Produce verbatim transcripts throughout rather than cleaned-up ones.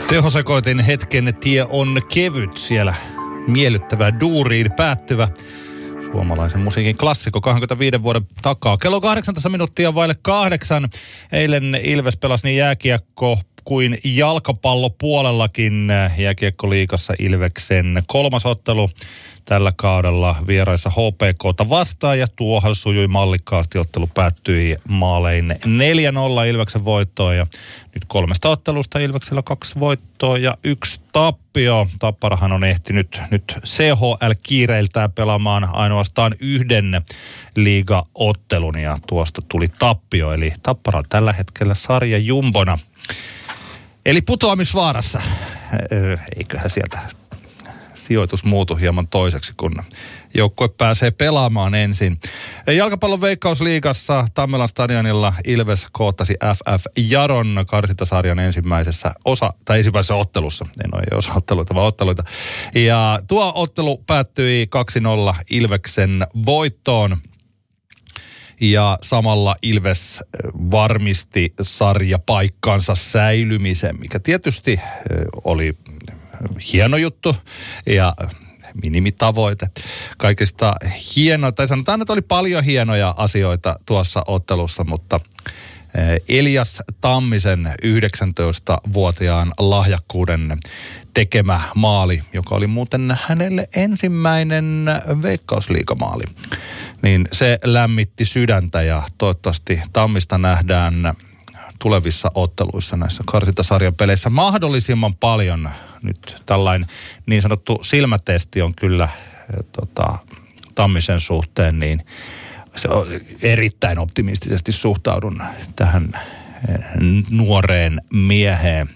Tehosekoitin hetken tie on kevyt siellä. Miellyttävä duuriin päättyvä suomalaisen musiikin klassikko kaksikymmentäviiden vuoden takaa. Kello kahdeksantoista minuuttia vaille kahdeksan. Eilen Ilves pelasi niin jääkiekko kuin jalkapallopuolellakin jääkiekkoliigassa Ilveksen kolmas ottelu tällä kaudella vieraissa H P K:ta vastaan ja tuohon sujui mallikkaasti. Ottelu päättyi maalein neljä nolla Ilveksen voittoon ja nyt kolmesta ottelusta Ilveksellä kaksi voittoa ja yksi tappio. Tapparahan on ehtinyt nyt C H L-kiireiltään pelaamaan ainoastaan yhden liigaottelun ja tuosta tuli tappio. Eli Tappara tällä hetkellä sarja jumbona. Eli putoamisvaarassa. Eiköhän sieltä sijoitus muutu hieman toiseksi, kun joukkue pääsee pelaamaan ensin. Jalkapallon Veikkausliigassa Tammelan stadionilla Ilves kohtasi F F Jaron karsintasarjan ensimmäisessä osa, tai ensimmäisessä ottelussa. En ole osa otteluita, vaan otteluita. Ja tuo ottelu päättyi kaksi nolla Ilveksen voittoon. Ja samalla Ilves varmisti sarjapaikkansa säilymisen, mikä tietysti oli hieno juttu ja minimitavoite. Kaikista hienoa, tai sanotaan, että oli paljon hienoja asioita tuossa ottelussa, mutta Elias Tammisen yhdeksäntoistavuotiaan lahjakkuuden tekemä maali, joka oli muuten hänelle ensimmäinen Veikkausliigamaali, niin se lämmitti sydäntä ja toivottavasti Tammista nähdään tulevissa otteluissa näissä karsintasarjan peleissä mahdollisimman paljon. Nyt tällainen niin sanottu silmätesti on kyllä tota, Tammisen suhteen, niin se on erittäin optimistisesti suhtaudun tähän nuoreen mieheen.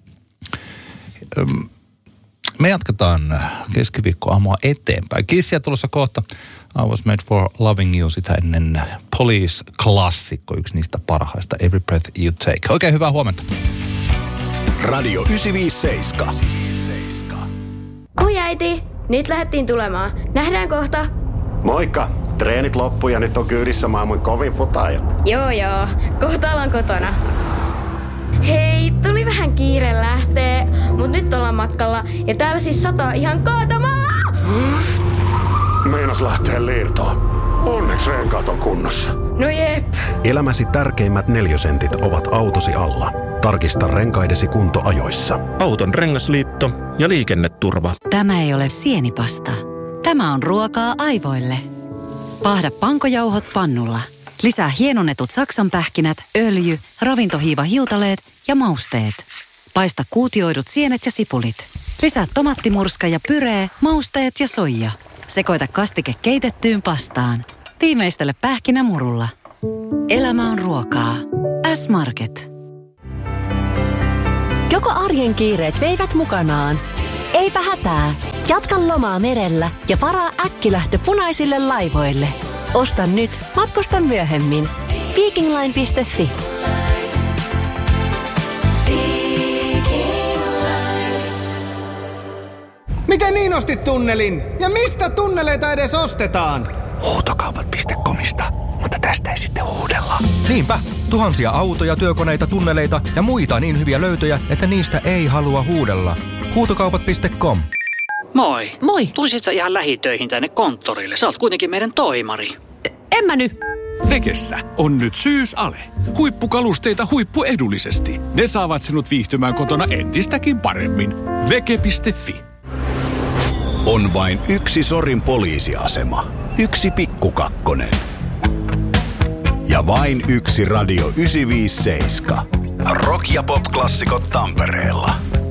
Me jatketaan keskiviikkoaamua eteenpäin. Kissia tulossa kohta. I was made for loving you, sitä ennen Police-klassikko, yksi niistä parhaista, Every breath you take. Oikein hyvää huomenta. Radio yhdeksänsataaviisikymmentäseitsemän. Oi äiti, nyt lähdettiin tulemaan. Nähdään kohta. Moikka. Treenit loppu ja nyt on kyydissä maailman kovin futaaja. Joo joo, kohta ollaan kotona. Hei, tuli vähän kiire lähtee, mut nyt ollaan matkalla ja täällä siis sataa ihan kaatamaa. Meinas lähtee liirtoon. Onneksi renkaat on kunnossa. No jep. Elämäsi tärkeimmät neliösentit ovat autosi alla. Tarkista renkaidesi kunto ajoissa. Auton rengasliitto ja liikenneturva. Tämä ei ole sienipasta. Tämä on ruokaa aivoille. Paahda pankojauhot pannulla. Lisää hienonnetut saksanpähkinät, öljy, ravintohiiva hiutaleet ja mausteet. Paista kuutioidut sienet ja sipulit. Lisää tomattimurska ja pyree, mausteet ja soija. Sekoita kastike keitettyyn pastaan. Tiimeistele pähkinämurulla. Elämä on ruokaa. S-Market. Joko arjen kiireet veivät mukanaan? Eipä hätää. Jatka lomaa merellä ja varaa äkkilähtö punaisille laivoille. Osta nyt, matkusta myöhemmin. Vikingline piste fi. Miten niin ostit tunnelin? Ja mistä tunneleita edes ostetaan? Huutokaupat piste comista, mutta tästä ei sitten huudella. Niinpä, tuhansia autoja, työkoneita, tunneleita ja muita niin hyviä löytöjä, että niistä ei halua huudella. Huutokaupat piste com. Moi. Moi. Tulisit sä ihan lähitöihin tänne konttorille? Sä oot kuitenkin meidän toimari. En mä nyt. Vekessä on nyt syysale. Huippukalusteita huippuedullisesti. Ne saavat sinut viihtymään kotona entistäkin paremmin. Veke piste fi. On vain yksi Sorin poliisiasema. Yksi pikkukakkonen. Ja vain yksi Radio yhdeksänsataaviisikymmentäseitsemän. Rock- ja pop-klassikot Tampereella.